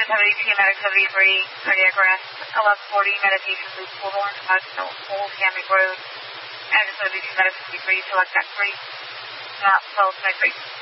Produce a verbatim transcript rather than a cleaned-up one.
seventy-two, medic seventy-three, cardiac arrest, eleven forty, medication loop, Bullhorn, Mudstone, Old Hammock Road, and seventy-two, medic seventy-three, select deck three, not twelve, night three.